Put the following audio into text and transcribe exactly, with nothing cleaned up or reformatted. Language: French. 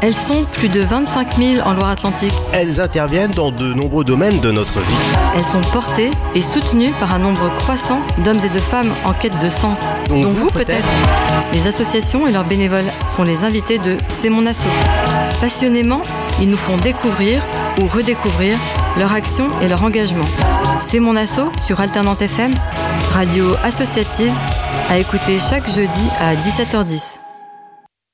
Elles sont plus de vingt-cinq mille en Loire-Atlantique. Elles interviennent dans de nombreux domaines de notre vie. Elles sont portées et soutenues par un nombre croissant d'hommes et de femmes en quête de sens, Donc dont vous, vous peut-être. peut-être. Les associations et leurs bénévoles sont les invités de C'est mon asso. Passionnément, ils nous font découvrir ou redécouvrir leur action et leur engagement. C'est mon asso sur Alternante F M, radio associative, à écouter chaque jeudi à dix-sept heures dix.